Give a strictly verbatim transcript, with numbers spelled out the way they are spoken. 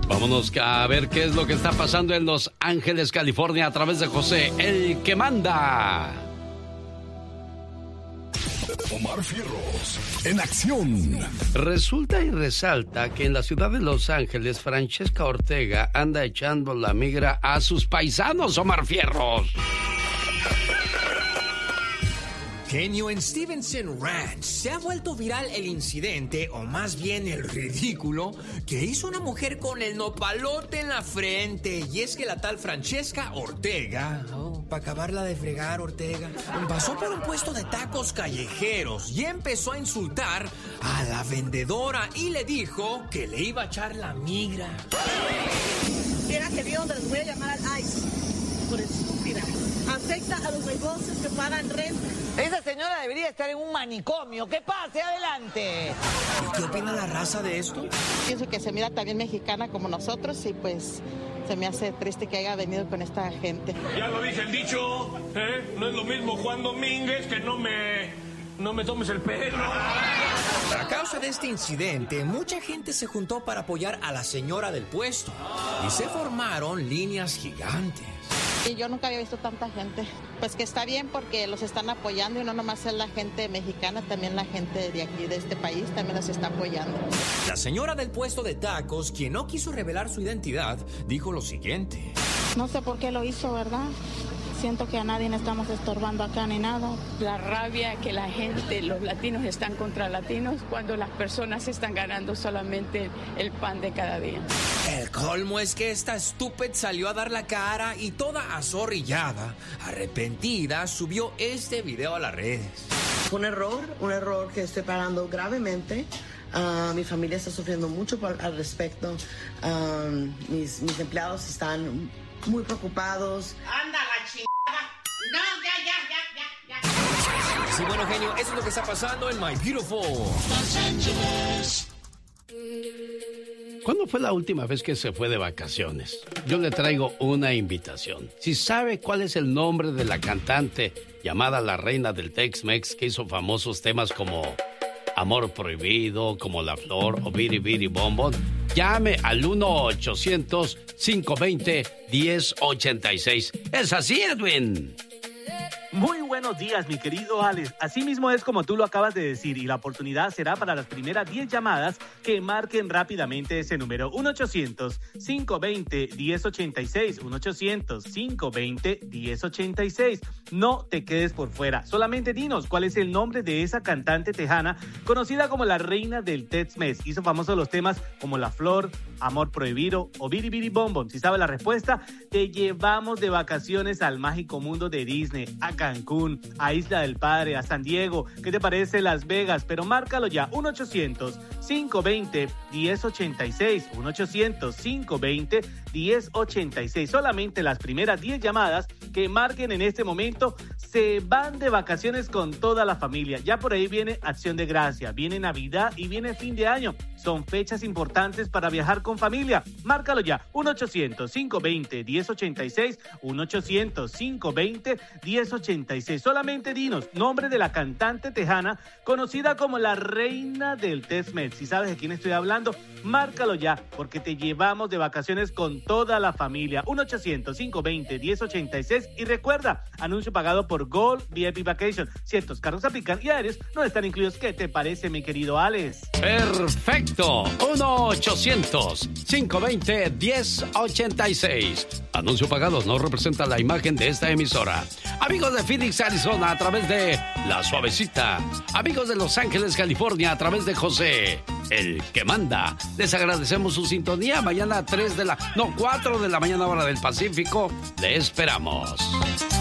Vámonos a ver qué es lo que está pasando en Los Ángeles, California, a través de José, el que manda. Omar Fierros, en acción. Resulta y resalta que en la ciudad de Los Ángeles, Francesca Ortega anda echando la migra a sus paisanos, Omar Fierros. Genio, en Stevenson Ranch se ha vuelto viral el incidente, o más bien el ridículo, que hizo una mujer con el nopalote en la frente. Y es que la tal Francesca Ortega, oh, para acabarla de fregar, Ortega, pasó por un puesto de tacos callejeros y empezó a insultar a la vendedora y le dijo que le iba a echar la migra. Mira que Dios les voy a llamar al ICE por estúpida. Afecta a los negocios que pagan renta. Esa señora debería estar en un manicomio. ¡Que pase! ¡Adelante! ¿Y qué opina la raza de esto? Pienso que se mira también mexicana como nosotros y pues se me hace triste que haya venido con esta gente. Ya lo dice el dicho, ¿eh? No es lo mismo Juan Domínguez que no me... no me tomes el pelo. A causa de este incidente, mucha gente se juntó para apoyar a la señora del puesto y se formaron líneas gigantes. Y yo nunca había visto tanta gente. Pues que está bien porque los están apoyando y no nomás es la gente mexicana, también la gente de aquí, de este país, también los está apoyando. La señora del puesto de tacos, quien no quiso revelar su identidad, dijo lo siguiente. No sé por qué lo hizo, ¿verdad? Siento que a nadie le estamos estorbando acá ni nada. La rabia que la gente, los latinos están contra latinos cuando las personas están ganando solamente el pan de cada día. El colmo es que esta estúpida salió a dar la cara y toda azorrillada, arrepentida, subió este video a las redes. Fue un error, un error que estoy pagando gravemente. Uh, mi familia está sufriendo mucho por, al respecto. Um, mis, mis empleados están muy preocupados. ¡Anda la chingada! ¡No, ya, ya, ya, ya, ya! Sí, bueno, genio, eso es lo que está pasando en My Beautiful Los Ángeles. ¿Cuándo fue la última vez que se fue de vacaciones? Yo le traigo una invitación. Si sabe cuál es el nombre de la cantante llamada la reina del Tex-Mex que hizo famosos temas como Amor Prohibido, como La Flor o Biri Biri Bombón, llame al uno ochocientos, cinco veinte, diez ochenta y seis. ¿Es así, Edwin? Muy buenos días, mi querido Alex. Así mismo es como tú lo acabas de decir, y la oportunidad será para las primeras diez llamadas que marquen rápidamente ese número. uno ochocientos, cinco veinte, diez ochenta y seis. uno ochocientos, cinco veinte, diez ochenta y seis. No te quedes por fuera. Solamente dinos cuál es el nombre de esa cantante tejana conocida como la reina del Tex-Mex. Hizo famosos los temas como La Flor, Amor Prohibido o Biri Biri Bombón. Si sabes la respuesta, te llevamos de vacaciones al mágico mundo de Disney, a Cancún, a Isla del Padre, a San Diego. ¿Qué te parece Las Vegas? Pero márcalo ya, uno ochocientos, cinco veinte, diez ochenta y seis. uno ochocientos, cinco veinte, diez ochenta y seis. Solamente las primeras diez llamadas que marquen en este momento se van de vacaciones con toda la familia. Ya por ahí viene Acción de Gracia, viene Navidad y viene fin de año. Son fechas importantes para viajar con familia. Márcalo ya, uno ochocientos, cinco veinte, diez ochenta y seis. uno ochocientos, cinco veinte, diez ochenta y seis. Solamente dinos nombre de la cantante tejana conocida como la reina del Tex-Mex. Si sabes de quién estoy hablando, márcalo ya, porque te llevamos de vacaciones con toda la familia. uno ochocientos, cinco veinte, diez ochenta y seis. Y recuerda, anuncio pagado por Gold V I P Vacation. Ciertos carros aplican y aéreos no están incluidos. ¿Qué te parece, mi querido Alex? Perfecto. uno ochocientos, cinco veinte, diez ochenta y seis. Anuncio pagado no representa la imagen de esta emisora. Amigos de Phoenix, Arizona, a través de La Suavecita. Amigos de Los Ángeles, California, a través de José, el que manda. Les agradecemos su sintonía. Mañana a tres de la... No, cuatro de la mañana, hora del Pacífico. Le esperamos.